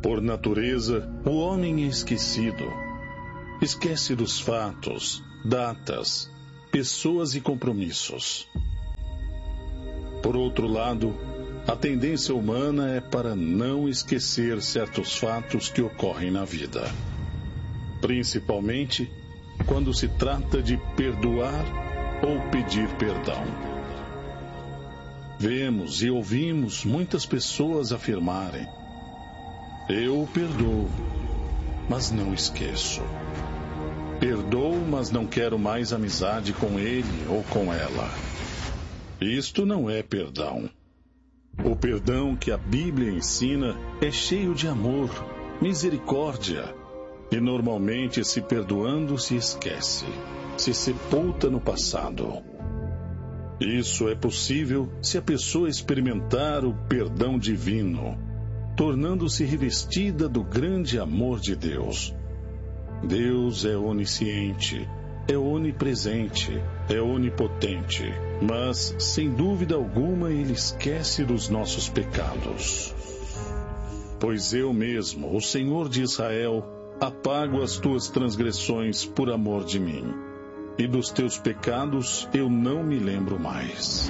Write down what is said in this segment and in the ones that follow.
Por natureza, o homem é esquecido. Esquece dos fatos, datas, pessoas e compromissos. Por outro lado, a tendência humana é para não esquecer certos fatos que ocorrem na vida. Principalmente quando se trata de perdoar ou pedir perdão. Vemos e ouvimos muitas pessoas afirmarem: eu perdoo, mas não esqueço. Perdoo, mas não quero mais amizade com ele ou com ela. Isto não é perdão. O perdão que a Bíblia ensina é cheio de amor, misericórdia, e normalmente, se perdoando, se esquece, se sepulta no passado. Isso é possível se a pessoa experimentar o perdão divino, tornando-se revestida do grande amor de Deus. Deus é onisciente, é onipresente, é onipotente, mas, sem dúvida alguma, Ele esquece dos nossos pecados. Pois eu mesmo, o Senhor de Israel, apago as tuas transgressões por amor de mim, e dos teus pecados eu não me lembro mais.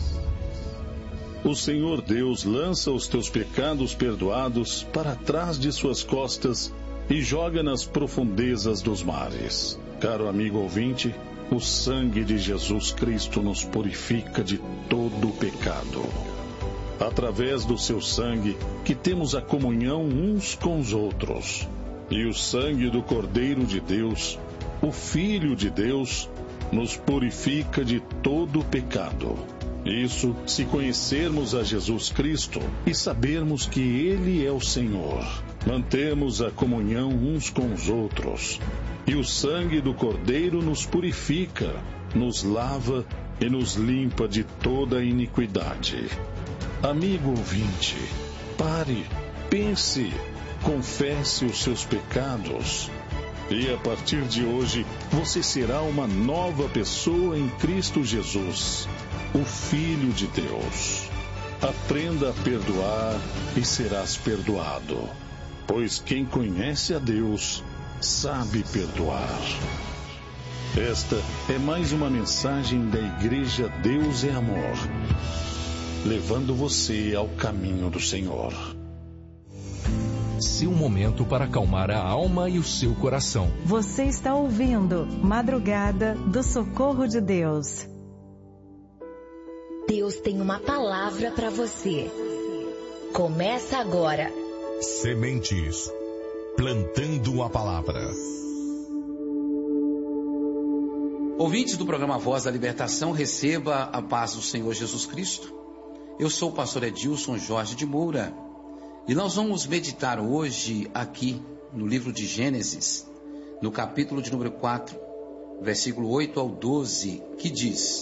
O Senhor Deus lança os teus pecados perdoados para trás de suas costas e joga nas profundezas dos mares. Caro amigo ouvinte, o sangue de Jesus Cristo nos purifica de todo o pecado. Através do seu sangue que temos a comunhão uns com os outros. E o sangue do Cordeiro de Deus, o Filho de Deus, nos purifica de todo o pecado. Isso se conhecermos a Jesus Cristo e sabermos que Ele é o Senhor. Mantemos a comunhão uns com os outros. E o sangue do Cordeiro nos purifica, nos lava e nos limpa de toda a iniquidade. Amigo ouvinte, pare, pense, confesse os seus pecados. E a partir de hoje, você será uma nova pessoa em Cristo Jesus, o Filho de Deus. Aprenda a perdoar e serás perdoado, pois quem conhece a Deus sabe perdoar. Esta é mais uma mensagem da Igreja Deus é Amor, levando você ao caminho do Senhor. Seu momento para acalmar a alma e o seu coração. Você está ouvindo Madrugada do Socorro de Deus. Deus tem uma palavra para você. Começa agora. Sementes. Plantando a palavra. Ouvintes do programa Voz da Libertação, receba a paz do Senhor Jesus Cristo. Eu sou o pastor Edilson Jorge de Moura. E nós vamos meditar hoje aqui no livro de Gênesis, no capítulo de número 4, versículo 8 ao 12, que diz: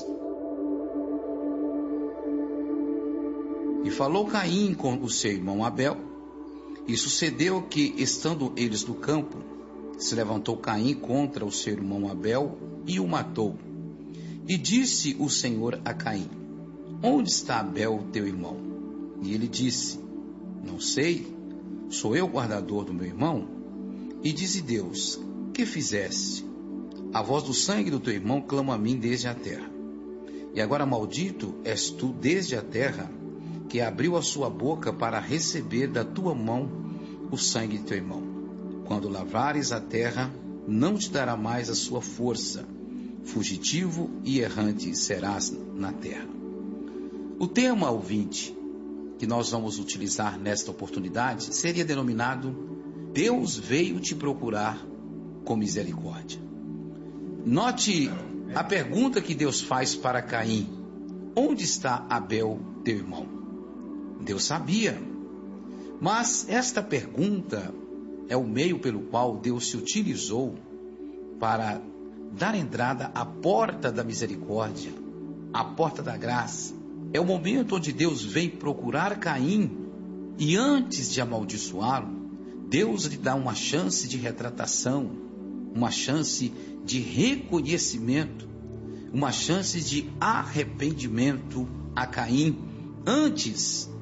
E falou Caim com o seu irmão Abel, e sucedeu que, estando eles no campo, se levantou Caim contra o seu irmão Abel e o matou. E disse o Senhor a Caim: Onde está Abel, teu irmão? E ele disse: Não sei, sou eu o guardador do meu irmão? E disse Deus: Que fizeste? A voz do sangue do teu irmão clama a mim desde a terra. E agora maldito és tu desde a terra, que abriu a sua boca para receber da tua mão o sangue de teu irmão. Quando lavrares a terra, não te dará mais a sua força. Fugitivo e errante serás na terra. O tema, ouvinte, que nós vamos utilizar nesta oportunidade seria denominado: Deus veio te procurar com misericórdia. Note a pergunta que Deus faz para Caim: Onde está Abel, teu irmão? Deus sabia, mas esta pergunta é o meio pelo qual Deus se utilizou para dar entrada à porta da misericórdia, à porta da graça. É o momento onde Deus vem procurar Caim e, antes de amaldiçoá-lo, Deus lhe dá uma chance de retratação, uma chance de reconhecimento, uma chance de arrependimento a Caim, antes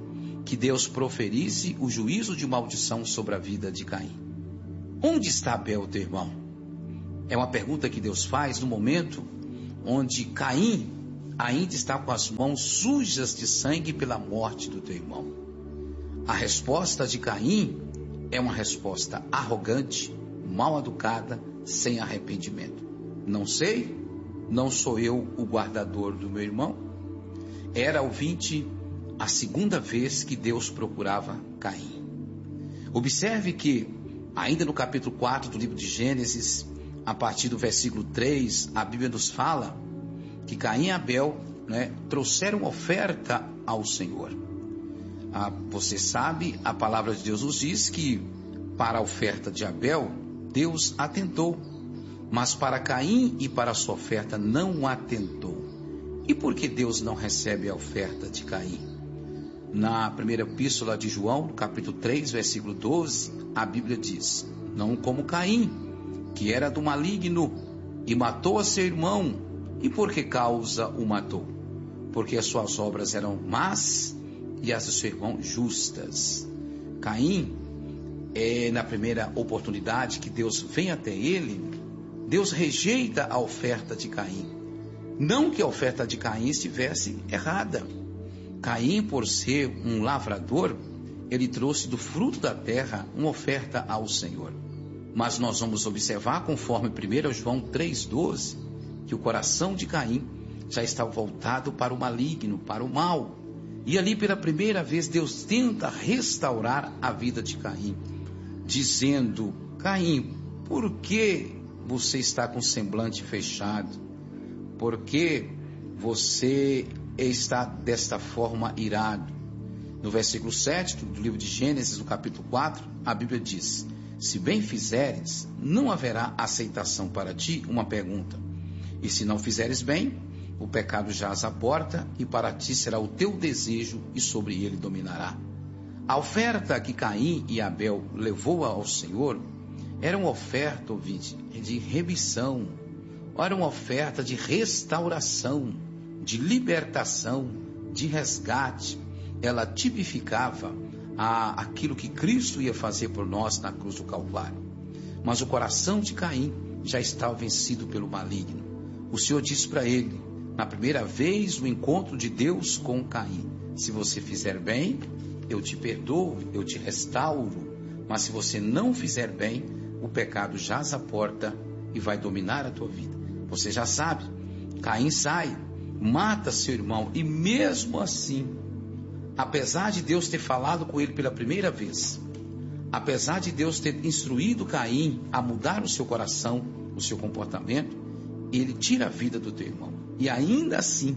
que Deus proferisse o juízo de maldição sobre a vida de Caim. Onde está Abel, teu irmão? É uma pergunta que Deus faz no momento onde Caim ainda está com as mãos sujas de sangue pela morte do teu irmão. A resposta de Caim é uma resposta arrogante, mal educada, sem arrependimento. Não sei, não sou eu o guardador do meu irmão. Era, ouvinte, a segunda vez que Deus procurava Caim. Observe que, ainda no capítulo 4 do livro de Gênesis, a partir do versículo 3, a Bíblia nos fala que Caim e Abel, trouxeram oferta ao Senhor. Você sabe, a palavra de Deus nos diz que para a oferta de Abel, Deus atentou, mas para Caim e para a sua oferta não atentou. E por que Deus não recebe a oferta de Caim? Na primeira epístola de João, no capítulo 3, versículo 12, a Bíblia diz: não como Caim, que era do maligno e matou a seu irmão. E por que causa o matou? Porque as suas obras eram más e as do seu irmão justas. Caim, na primeira oportunidade que Deus vem até ele, Deus rejeita a oferta de Caim. Não que a oferta de Caim estivesse errada. Caim, por ser um lavrador, ele trouxe do fruto da terra uma oferta ao Senhor. Mas nós vamos observar, conforme 1 João 3,12, que o coração de Caim já estava voltado para o maligno, para o mal. E ali pela primeira vez Deus tenta restaurar a vida de Caim, dizendo: Caim, por que você está com o semblante fechado? Por que você está desta forma irado? No versículo 7 do livro de Gênesis, no capítulo 4, a Bíblia diz: se bem fizeres, não haverá aceitação para ti. Uma pergunta: e se não fizeres bem, o pecado jaz à porta, e para ti será o teu desejo, e sobre ele dominará. A oferta que Caim e Abel levou ao Senhor era uma oferta, ouvinte, de remissão, era uma oferta de restauração, de libertação, de resgate. Ela tipificava aquilo que Cristo ia fazer por nós na cruz do Calvário. Mas o coração de Caim já estava vencido pelo maligno. O Senhor disse para ele, na primeira vez, o encontro de Deus com Caim: se você fizer bem, eu te perdoo, eu te restauro. Mas se você não fizer bem, o pecado jaz à porta e vai dominar a tua vida. Você já sabe, Caim sai, mata seu irmão, e mesmo assim, apesar de Deus ter falado com ele pela primeira vez, apesar de Deus ter instruído Caim a mudar o seu coração, o seu comportamento, ele tira a vida do teu irmão. E ainda assim,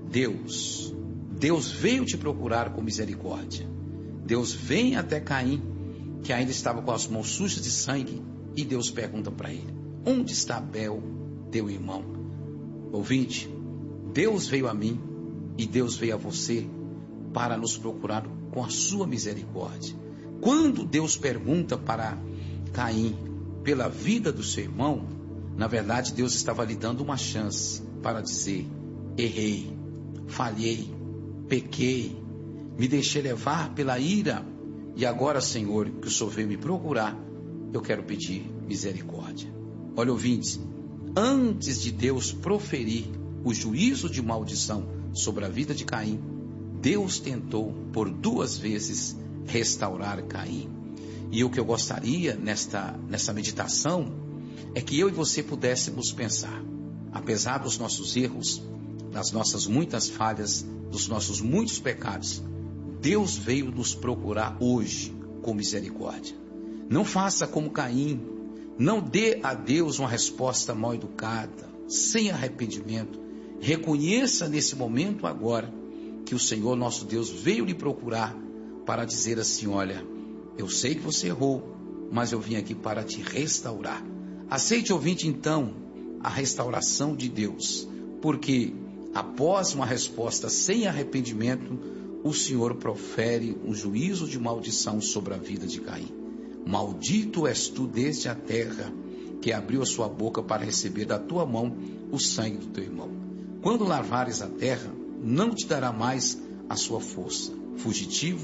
Deus veio te procurar com misericórdia. Deus vem até Caim, que ainda estava com as mãos sujas de sangue, e Deus pergunta para ele: onde está Abel, teu irmão? Ouvinte, Deus veio a mim e Deus veio a você para nos procurar com a sua misericórdia. Quando Deus pergunta para Caim pela vida do seu irmão, na verdade Deus estava lhe dando uma chance para dizer: errei, falhei, pequei, me deixei levar pela ira, e agora, Senhor, que o Senhor veio me procurar, eu quero pedir misericórdia. Olha, ouvintes, antes de Deus proferir o juízo de maldição sobre a vida de Caim, Deus tentou por 2 vezes restaurar Caim. E o que eu gostaria nessa meditação é que eu e você pudéssemos pensar: apesar dos nossos erros, das nossas muitas falhas, dos nossos muitos pecados, Deus veio nos procurar hoje com misericórdia. Não faça como Caim, não dê a Deus uma resposta mal educada, sem arrependimento. Reconheça nesse momento agora que o Senhor nosso Deus veio lhe procurar para dizer assim: olha, eu sei que você errou, mas eu vim aqui para te restaurar. Aceite, ouvinte, então, a restauração de Deus, porque após uma resposta sem arrependimento, o Senhor profere um juízo de maldição sobre a vida de Caim. Maldito és tu desde a terra, que abriu a sua boca para receber da tua mão o sangue do teu irmão. Quando lavrares a terra, não te dará mais a sua força. Fugitivo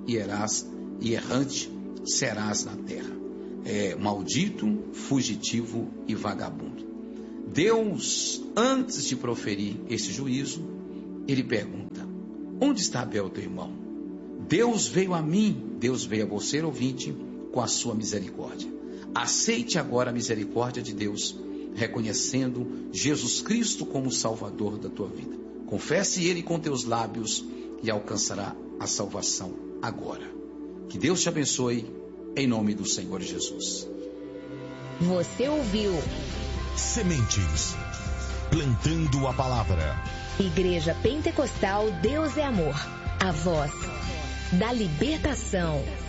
e errante serás na terra. Maldito, fugitivo e vagabundo. Deus, antes de proferir esse juízo, ele pergunta: onde está Abel, teu irmão? Deus veio a mim, Deus veio a você, ouvinte, com a sua misericórdia. Aceite agora a misericórdia de Deus, reconhecendo Jesus Cristo como o Salvador da tua vida. Confesse Ele com teus lábios e alcançará a salvação agora. Que Deus te abençoe, em nome do Senhor Jesus. Você ouviu Sementes, plantando a palavra. Igreja Pentecostal Deus é Amor, a voz da libertação.